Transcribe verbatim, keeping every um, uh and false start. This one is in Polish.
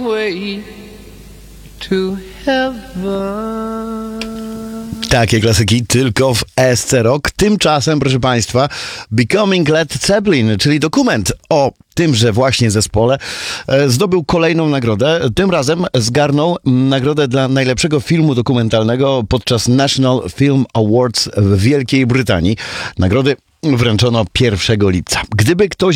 way to heaven. Takie klasyki tylko w S C Rock. Tymczasem, proszę Państwa, Becoming Led Zeppelin, czyli dokument o tymże właśnie zespole, zdobył kolejną nagrodę. Tym razem zgarnął nagrodę dla najlepszego filmu dokumentalnego podczas National Film Awards w Wielkiej Brytanii. Nagrody wręczono pierwszego lipca. Gdyby ktoś